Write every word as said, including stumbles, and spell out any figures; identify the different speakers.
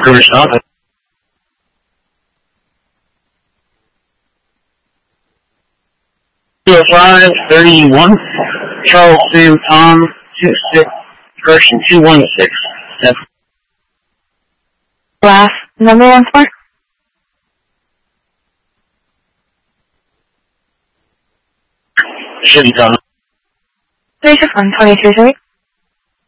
Speaker 1: First office. two oh five, thirty-one, Charles Sam Tom, two six, person two one six.
Speaker 2: Last number one four.
Speaker 1: Should be done.
Speaker 2: Three six one twenty two three.